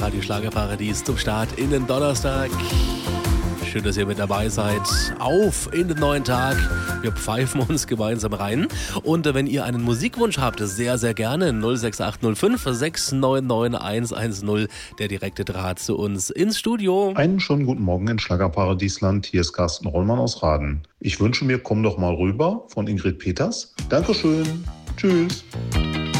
Radio Schlagerparadies zum Start in den Donnerstag. Schön, dass ihr mit dabei seid. Auf in den neuen Tag. Wir pfeifen uns gemeinsam rein. Und wenn ihr einen Musikwunsch habt, sehr, sehr gerne 06805 699 110, der direkte Draht zu uns ins Studio. Einen schönen guten Morgen in Schlagerparadiesland. Hier ist Carsten Rollmann aus Raden. Ich wünsche mir, komm doch mal rüber von Ingrid Peters. Dankeschön. Tschüss.